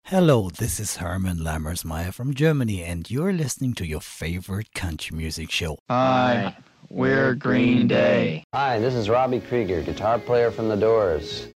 Hello, this is Herman Lammersmeyer from Germany, and you're listening to your favorite country music show. Hi, we're Green Day. Hi, this is Robbie Krieger, guitar player from The Doors.